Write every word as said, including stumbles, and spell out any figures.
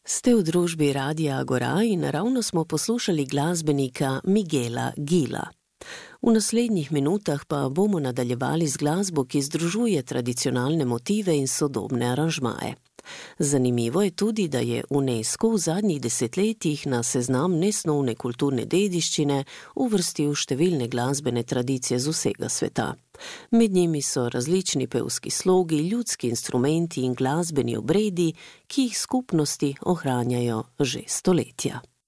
Ste v družbi Radia Agora in ravno smo poslušali glasbenika Miguela Gila. V naslednjih minutah pa bomo nadaljevali z glasbo, ki združuje tradicionalne motive in sodobne aranžmaje. Zanimivo je tudi, da je UNESCO v zadnjih desetletjih na seznam nesnovne kulturne dediščine uvrstil številne glasbene tradicije z vsega sveta. Med njimi so različni pevski slogi, ljudski instrumenti in glasbeni obredi, ki jih skupnosti ohranjajo že stoletja.